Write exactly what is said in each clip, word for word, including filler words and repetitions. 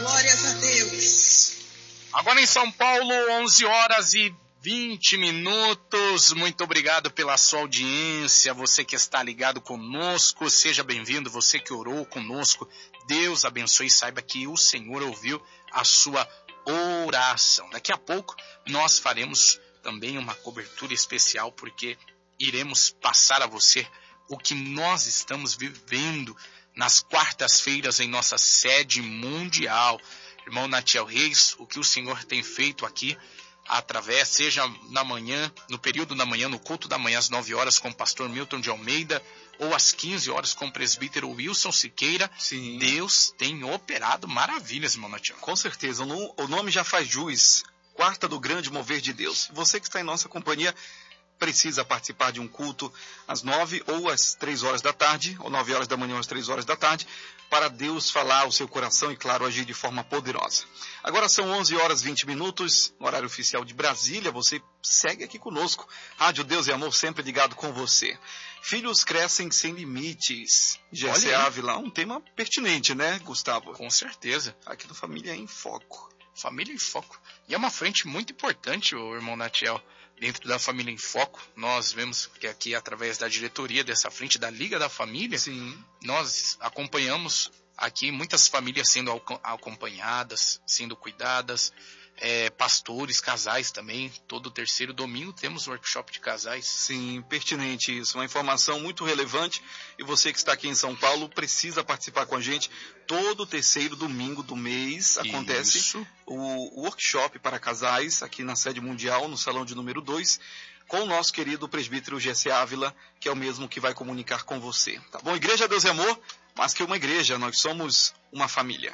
Glórias a Deus. Agora em São Paulo, onze horas e vinte minutos. Muito obrigado pela sua audiência. Você que está ligado conosco, seja bem-vindo. Você que orou conosco, Deus abençoe e saiba que o Senhor ouviu a sua oração. Daqui a pouco nós faremos também uma cobertura especial, porque iremos passar a você o que nós estamos vivendo nas quartas-feiras em nossa sede mundial. Irmão Natiel Reis, o que o Senhor tem feito aqui, através, seja na manhã, no período da manhã, no culto da manhã às nove horas com o pastor Milton de Almeida, ou às quinze horas com o presbítero Wilson Siqueira. Sim. Deus tem operado maravilhas, irmão Natiel. Com certeza, o nome já faz jus. Quarta do grande mover de Deus. Você que está em nossa companhia precisa participar de um culto às nove ou às três horas da tarde, ou nove horas da manhã ou às três horas da tarde, para Deus falar ao seu coração e, claro, agir de forma poderosa. Agora são onze horas e vinte minutos, no horário oficial de Brasília. Você segue aqui conosco. Rádio Deus e Amor, sempre ligado com você. Filhos crescem sem limites. G C Ávila, um tema pertinente, né, Gustavo? Com certeza. Aqui do Família em Foco. Família em Foco. E é uma frente muito importante, o irmão Natiel, dentro da Família em Foco. Nós vemos que aqui, através da diretoria dessa frente da Liga da Família, sim, nós acompanhamos aqui muitas famílias sendo acompanhadas, sendo cuidadas, é, pastores, casais também. Todo terceiro domingo temos workshop de casais. Sim, pertinente isso, uma informação muito relevante, e você que está aqui em São Paulo precisa participar com a gente. Todo terceiro domingo do mês acontece isso. o workshop para casais aqui na sede mundial, no salão de número dois, com o nosso querido presbítero G C Ávila, que é o mesmo que vai comunicar com você. Tá bom? Igreja Deus e Amor, mais que uma igreja, nós somos uma família.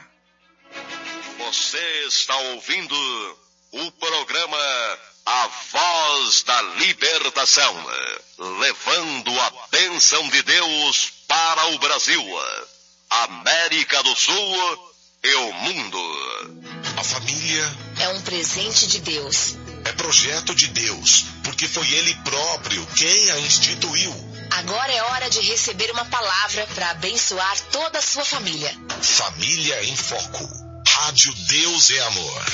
Você está ouvindo o programa A Voz da Libertação, levando a bênção de Deus para o Brasil, América do Sul e o mundo. A família é um presente de Deus. É projeto de Deus, porque foi Ele próprio quem a instituiu. Agora é hora de receber uma palavra para abençoar toda a sua família. Família em Foco. Rádio Deus e Amor.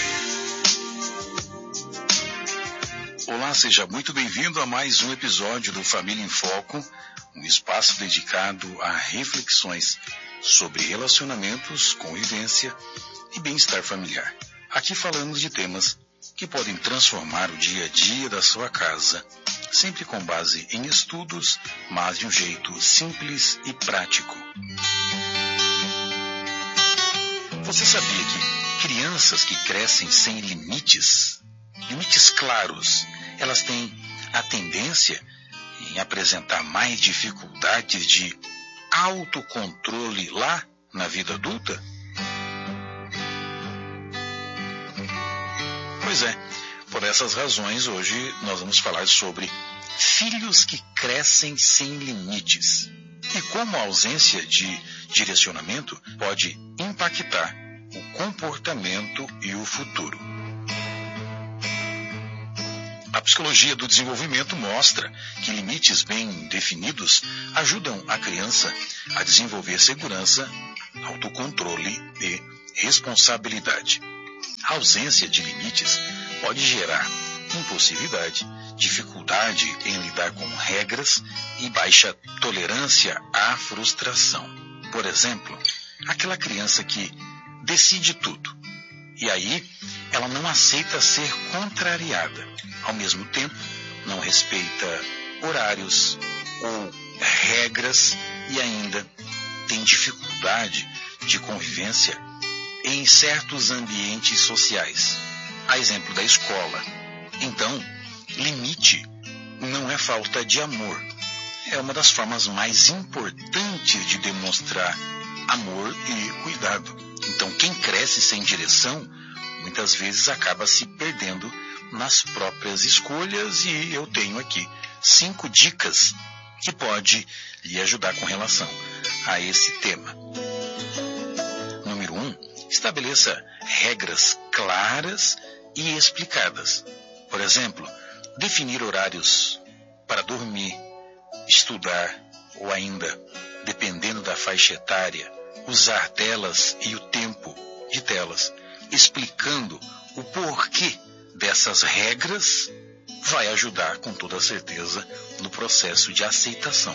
Olá, seja muito bem-vindo a mais um episódio do Família em Foco, um espaço dedicado a reflexões sobre relacionamentos, convivência e bem-estar familiar. Aqui falamos de temas que podem transformar o dia a dia da sua casa, sempre com base em estudos, mas de um jeito simples e prático. Você sabia que crianças que crescem sem limites, limites claros, elas têm a tendência em apresentar mais dificuldades de autocontrole lá na vida adulta? Pois é, por essas razões hoje nós vamos falar sobre filhos que crescem sem limites e como a ausência de direcionamento pode impactar o comportamento e o futuro. A psicologia do desenvolvimento mostra que limites bem definidos ajudam a criança a desenvolver segurança, autocontrole e responsabilidade. A ausência de limites pode gerar impulsividade, dificuldade em lidar com regras e baixa tolerância à frustração. Por exemplo, aquela criança que decide tudo e aí ela não aceita ser contrariada. Ao mesmo tempo, não respeita horários ou regras e ainda tem dificuldade de convivência em certos ambientes sociais, a exemplo da escola. Então, limite não é falta de amor. É uma das formas mais importantes de demonstrar amor e cuidado. Então, quem cresce sem direção, muitas vezes acaba se perdendo nas próprias escolhas, e eu tenho aqui cinco dicas que pode lhe ajudar com relação a esse tema. Número um, estabeleça regras claras e explicadas. Por exemplo, definir horários para dormir, estudar ou ainda, dependendo da faixa etária, usar telas e o tempo de cautelas, explicando o porquê dessas regras, vai ajudar com toda certeza no processo de aceitação.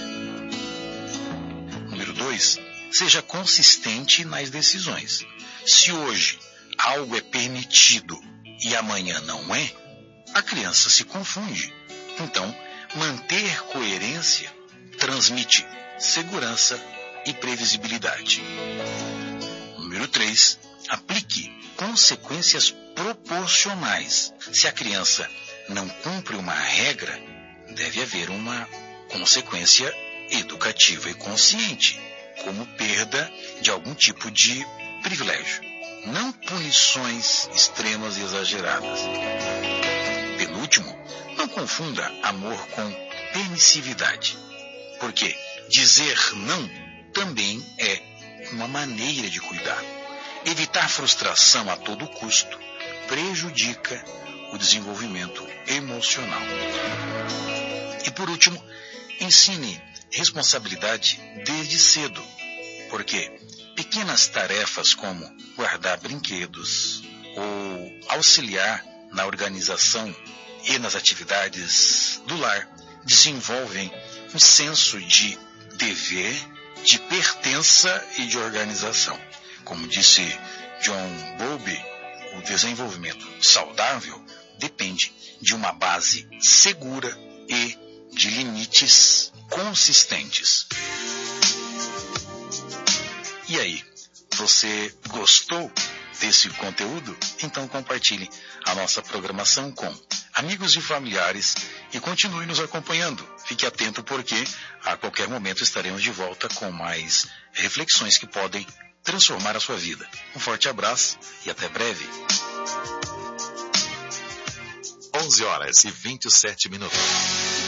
Número dois, seja consistente nas decisões. Se hoje algo é permitido e amanhã não é, a criança se confunde. Então, manter coerência transmite segurança e previsibilidade. Número três, aplique consequências proporcionais. Se a criança não cumpre uma regra, deve haver uma consequência educativa e consciente, como perda de algum tipo de privilégio. Não punições extremas e exageradas. Penúltimo, não confunda amor com permissividade, porque dizer não também é uma maneira de cuidar. Evitar frustração a todo custo prejudica o desenvolvimento emocional. E por último, ensine responsabilidade desde cedo, porque pequenas tarefas como guardar brinquedos ou auxiliar na organização e nas atividades do lar desenvolvem um senso de dever, de pertença e de organização. Como disse John Bowlby, o desenvolvimento saudável depende de uma base segura e de limites consistentes. E aí, você gostou desse conteúdo? Então compartilhe a nossa programação com amigos e familiares e continue nos acompanhando. Fique atento porque a qualquer momento estaremos de volta com mais reflexões que podem transformar a sua vida. Um forte abraço e até breve. onze horas e vinte e sete minutos.